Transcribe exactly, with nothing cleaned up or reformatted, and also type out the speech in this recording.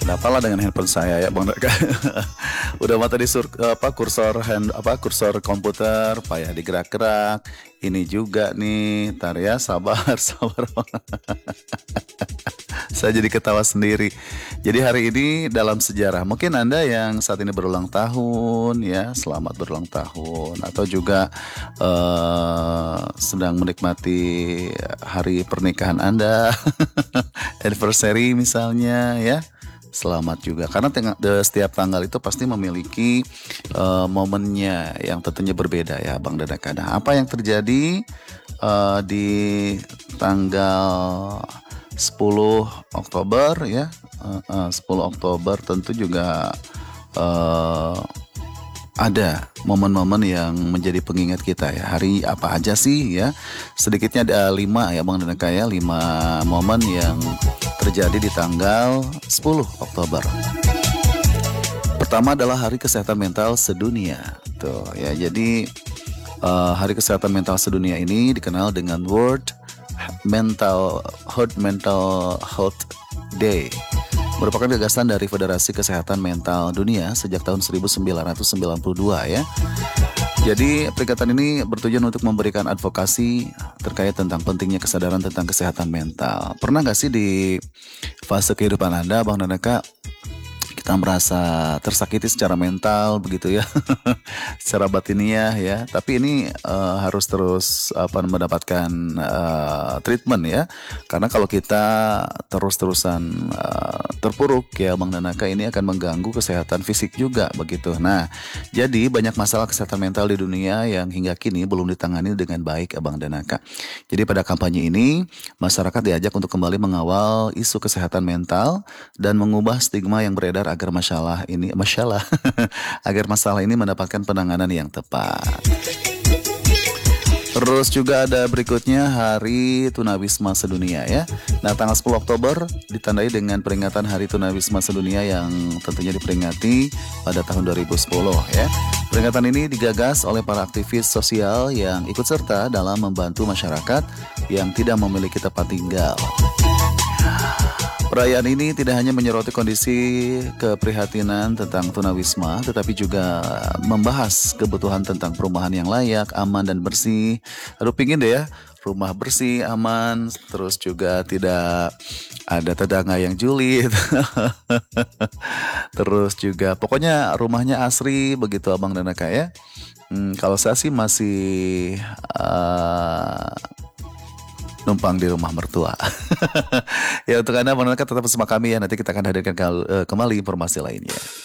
Kenapalah dengan handphone saya ya Bang Deka. Udah mah tadi sur, apa kursor hand apa kursor komputer payah digerak-gerak. Ini juga nih, tar ya sabar sabar. Saya jadi ketawa sendiri. Jadi hari ini dalam sejarah, mungkin Anda yang saat ini berulang tahun ya, selamat berulang tahun, atau juga eh, sedang menikmati hari pernikahan Anda, anniversary misalnya ya. Selamat juga karena tengah, de, setiap tanggal itu pasti memiliki eh, momennya yang tentunya berbeda ya Bang Dadaka. Nah, apa yang terjadi eh, di tanggal sepuluh Oktober ya, eh, eh, sepuluh Oktober tentu juga eh, ada momen-momen yang menjadi pengingat kita ya. Hari apa aja sih ya? Sedikitnya ada lima ya Bang Danaka ya, lima momen yang terjadi di tanggal sepuluh Oktober. Pertama adalah Hari Kesehatan Mental Sedunia. Tuh ya, jadi uh, Hari Kesehatan Mental Sedunia ini dikenal dengan World Mental Health Mental Health Day. Merupakan gagasan dari Federasi Kesehatan Mental Dunia sejak tahun seribu sembilan ratus sembilan puluh dua ya. Jadi peringatan ini bertujuan untuk memberikan advokasi terkait tentang pentingnya kesadaran tentang kesehatan mental. Pernah gak sih di fase kehidupan Anda Bang Danaka kita merasa tersakiti secara mental begitu ya, secara batiniah ya. Tapi ini uh, harus terus apa mendapatkan uh, treatment ya. Karena kalau kita terus-terusan uh, terpuruk ya Bang Danaka, ini akan mengganggu kesehatan fisik juga begitu. Nah, jadi banyak masalah kesehatan mental di dunia yang hingga kini belum ditangani dengan baik ya Bang Danaka. Jadi pada kampanye ini masyarakat diajak untuk kembali mengawal isu kesehatan mental dan mengubah stigma yang beredar agar masalah ini masalah agar masalah ini mendapatkan penanganan yang tepat. Terus juga ada berikutnya Hari Tunawisma Sedunia ya. Nah, tanggal sepuluh Oktober ditandai dengan peringatan Hari Tunawisma Sedunia yang tentunya diperingati pada tahun dua ribu sepuluh ya. Peringatan ini digagas oleh para aktivis sosial yang ikut serta dalam membantu masyarakat yang tidak memiliki tempat tinggal. Perayaan ini tidak hanya menyoroti kondisi keprihatinan tentang tunawisma, tetapi juga membahas kebutuhan tentang perumahan yang layak, aman dan bersih. Aduh pingin deh ya, rumah bersih, aman, terus juga tidak ada tetangga yang julid. Terus juga pokoknya rumahnya asri begitu Abang dan Aka ya. Hmm, kalau saya sih masih uh, numpang di rumah mertua. Ya untuk Anda menonton tetap bersama kami ya. Nanti kita akan hadirkan kembali informasi lainnya.